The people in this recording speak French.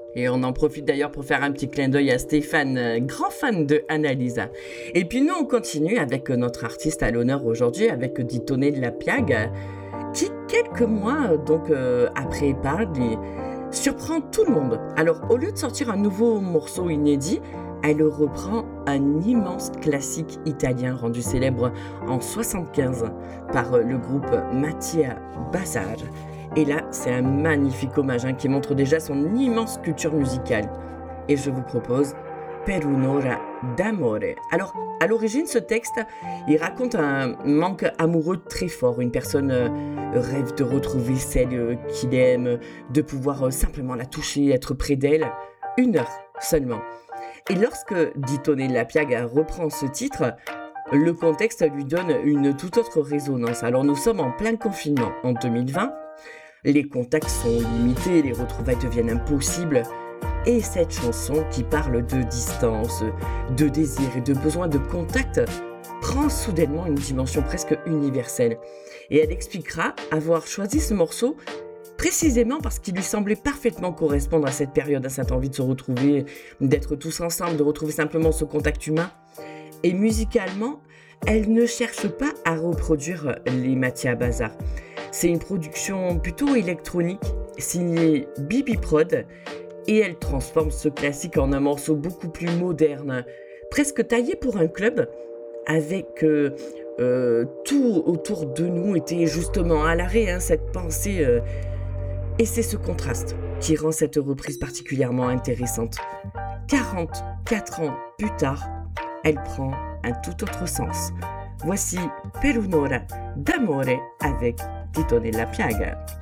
Et on en profite d'ailleurs pour faire un petit clin d'œil à Stéphane, grand fan de Annalisa. Et puis nous, on continue avec notre artiste à l'honneur aujourd'hui, avec Ditoné de la Piaga, qui, quelques mois après Epargne, surprend tout le monde. Alors, au lieu de sortir un nouveau morceau inédit, elle reprend un immense classique italien rendu célèbre en 75 par le groupe Mattia Bazar. Et là, c'est un magnifique hommage qui montre déjà son immense culture musicale. Et je vous propose Per un'ora d'amore. Alors, à l'origine, ce texte, il raconte un manque amoureux très fort. Une personne rêve de retrouver celle qu'il aime, de pouvoir simplement la toucher, être près d'elle. 1 heure seulement. Et lorsque Ditoné de la Piaga reprend ce titre, le contexte lui donne une toute autre résonance. Alors, nous sommes en plein confinement en 2020. Les contacts sont limités, les retrouvailles deviennent impossibles. Et cette chanson qui parle de distance, de désir et de besoin de contact prend soudainement une dimension presque universelle. Et elle expliquera avoir choisi ce morceau précisément parce qu'il lui semblait parfaitement correspondre à cette période, à cette envie de se retrouver, d'être tous ensemble, de retrouver simplement ce contact humain. Et musicalement, elle ne cherche pas à reproduire les Mattia Bazar. C'est une production plutôt électronique, signée Bibi Prod, et elle transforme ce classique en un morceau beaucoup plus moderne, presque taillé pour un club, avec tout autour de nous était justement à l'arrêt, cette pensée. Et c'est ce contraste qui rend cette reprise particulièrement intéressante. 44 ans plus tard, elle prend un tout autre sens. Voici Per un'ora d'amore avec Ditoné de la Piaga.